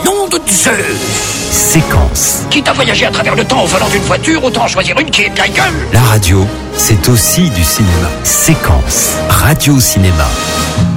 Nom de Zeus! Séquence. Quitte à voyager à travers le temps au volant d'une voiture, autant choisir une qui est plein gueule. La radio, c'est aussi du cinéma. Séquence. Radio-cinéma.